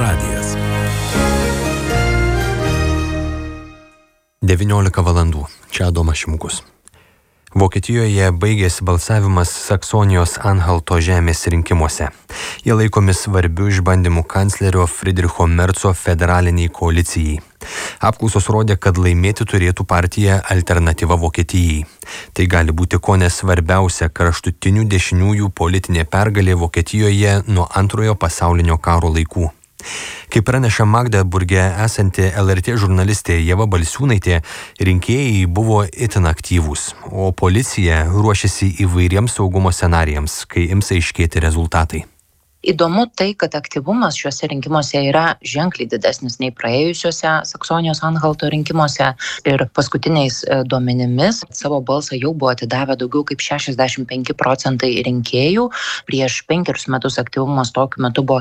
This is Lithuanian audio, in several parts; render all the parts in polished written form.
radijas. 19 valandų. Čia Adomas Šimkus. Vokietijoje baigėsi balsavimas Saksonijos Anhalto žemės rinkimuose. Jie laikomi svarbių išbandymų kanclerio Friedricho Merco federaliniai koalicijai. Apklausos rodė, kad laimėti turėtų partija Alternatyva Vokietijai. Tai gali būti kone svarbiausia kraštutinių dešiniųjų politinė pergalė Vokietijoje nuo Antrojo pasaulinio karo laikų. Kaip praneša Magdeburge esanti LRT žurnalistė Ieva Balsiūnaitė, rinkėjai buvo itin aktyvūs, o policija ruošiasi įvairiems saugumo scenarijams, kai ims aiškėti rezultatai. Įdomu tai, kad aktyvumas šiuose rinkimuose yra ženkliai didesnis nei praėjusiuose Saksonijos Anhalto rinkimuose ir paskutiniais duomenimis savo balsą jau buvo atidavę daugiau kaip 65% rinkėjų. Prieš 5 metus aktyvumas tokiu metu buvo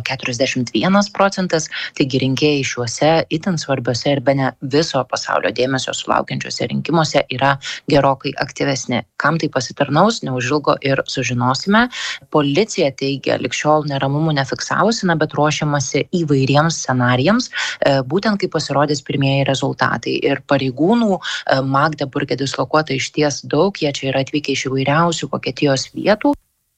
41%, taigi rinkėjai šiuose itin svarbiuose ir bene viso pasaulio dėmesio sulaukiančiuose rinkimuose yra gerokai aktyvesni. Kam tai pasitarnaus, neužilgo ir sužinosime. Policija teigia, lig šiol neramumų nefiksavusi, bet ruošiamasi įvairiems scenarijams, būtent kai pasirodys pirmieji rezultatai. Ir pareigūnų Magdeburge dislokuota išties daug, jie čia yra atvykę iš įvairiausių Vokietijos vietų.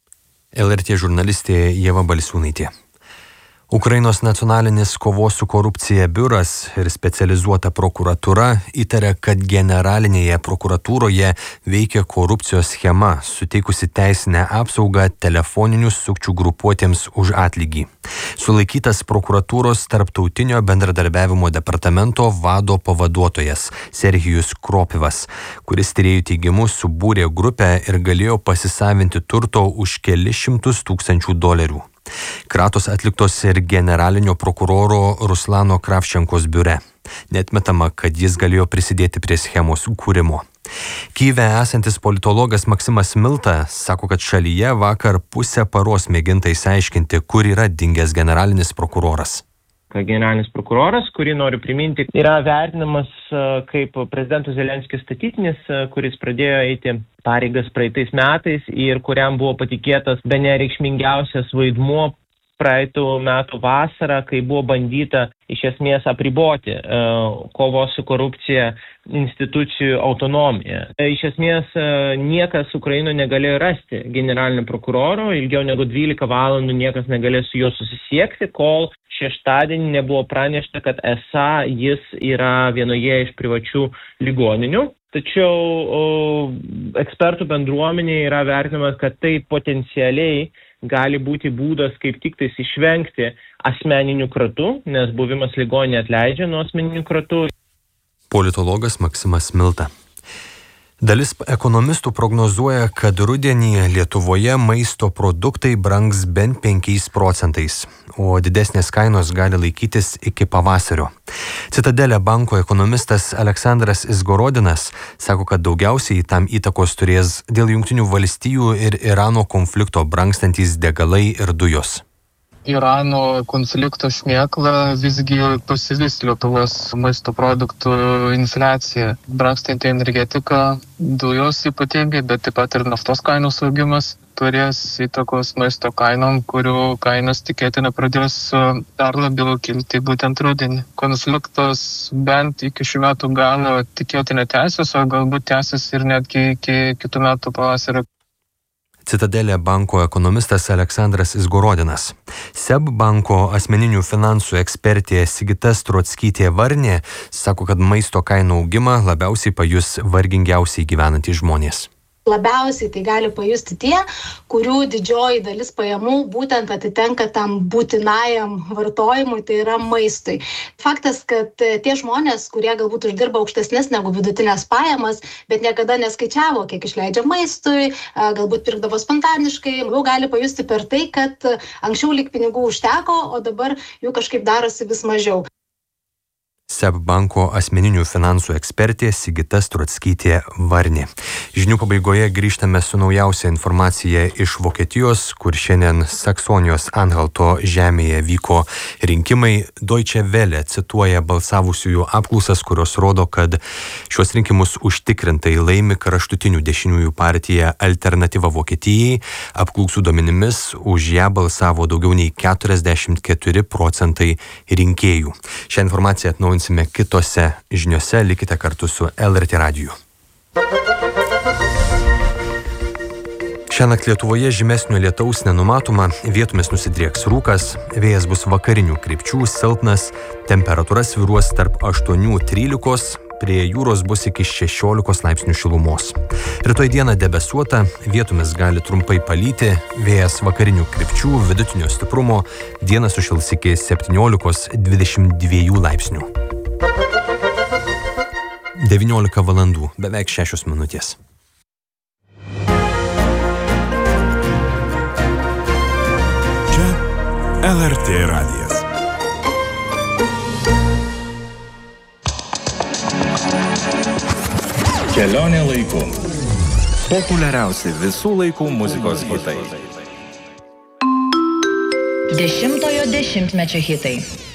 LRT žurnalistė Ieva Balsiūnaitė. Ukrainos nacionalinis kovos su korupcija biuras ir specializuota prokuratūra įtaria, kad generalinėje prokuratūroje veikia korupcijos schema, suteikusi teisinę apsaugą telefoninių sukčių grupuotėms už atlygį. Sulaikytas prokuratūros tarptautinio bendradarbiavimo departamento vado pavaduotojas Serhijus Kropivas, kuris tyrėjų teigimu subūrė grupę ir galėjo pasisavinti turto už kelis šimtus tūkstančių dolerių. Kratos atliktos ir generalinio prokuroro Ruslano Kravčenkos biure. Neatmetama, kad jis galėjo prisidėti prie schemos kūrimo. Kyjive esantis politologas Maksimas Milta sako, kad šalyje vakar pusę paros mėginta išsiaiškinti, kur yra dingęs generalinis prokuroras. Generalinis prokuroras, kurį noriu priminti, yra vertinamas kaip prezidento Zelenskio statytinis, kuris pradėjo eiti pareigas praeitais metais ir kuriam buvo patikėtas bene reikšmingiausias vaidmuo praeitų metų vasarą, kai buvo bandyta iš esmės apriboti kovos su korupcija institucijų autonomiją. Iš esmės niekas Ukrainoje negalėjo rasti generalinio prokuroro, ilgiau negu 12 valandų niekas negalėjo su juo susisiekti, kol šeštadienį nebuvo pranešta, kad esą jis yra vienoje iš privačių ligoninių. Tačiau ekspertų bendruomenė yra vertinamas, kad tai potencialiai gali būti būdas kaip tik tais išvengti asmeninių kratų, nes buvimas ligoninėje atleidžia nuo asmeninių kratų. Politologas Maksimas Milta. Dalis ekonomistų prognozuoja, kad rudenį Lietuvoje maisto produktai brangs bent 5%, o didesnės kainos gali laikytis iki pavasario. Citadelė banko ekonomistas Aleksandras Izgorodinas sako, kad daugiausiai tam įtakos turės dėl Jungtinių valstijų ir Irano konflikto brangstantys degalai ir dujos. Irano konflikto šmėkla visgi pasivys Lietuvos maisto produktų infliacija. Brangstanti energetika, dujos ypatingai, bet taip pat ir naftos kainos augimas turės įtakos maisto kainom, kurių kainos tikėtina pradės dar labiau kilti būtent rudenį. Konfliktas bent iki šių metų galo tikėtina tęsis, o galbūt tęsis ir netgi iki kitų metų pavasario. Citadelė banko ekonomistas Aleksandras Izgorodinas. SEB banko asmeninių finansų ekspertė Sigita Strockytė Varnė sako, kad maisto kainų augimą labiausiai pajus vargingiausiai gyvenantys žmonės. Labiausiai tai gali pajusti tie, kurių didžioji dalis pajamų būtent atitenka tam būtinajam vartojimui, tai yra maistui. Faktas, kad tie žmonės, kurie galbūt uždirba aukštesnės negu vidutinės pajamas, bet niekada neskaičiavo, kiek išleidžia maistui, galbūt pirkdavo spontaniškai, jau gali pajusti per tai, kad anksčiau lyg pinigų užteko, o dabar jų kažkaip darosi vis mažiau. SEB banko asmeninių finansų ekspertė Sigita Struckytė Varnė. Žinių pabaigoje grįžtame su naujausia informacija iš Vokietijos, kur šiandien Saksonijos Anhalto žemėje vyko rinkimai. Deutsche Welle cituoja balsavusiųjų apklausas, kurios rodo, kad šios rinkimus užtikrintai laimi kraštutinių dešiniųjų partija Alternatyva Vokietijai. Apklausų duomenimis už ją balsavo daugiau nei 44% rinkėjų. Šią informaciją atnaujinsime kitose žiniose, likite kartu su LRT radiju. Šiąnakt Lietuvoje žymesnio lietaus nenumatoma, vietomis nusidrieks rūkas, vėjas bus vakarinių krypčių, silpnas, temperatūra svyruos tarp 8-13, prie jūros bus iki 16 laipsnių šilumos. Rytoj dieną debesuota, vietomis gali trumpai palyti, vėjas vakarinių krypčių, vidutinio stiprumo, dieną sušils iki 17-22 laipsnių. 19 valandų, beveik 6 minutės. Čia LRT radijas. Kelionė laiku. Populiariausi visų laikų muzikos hitai. 10-ojo dešimtmečio hitai.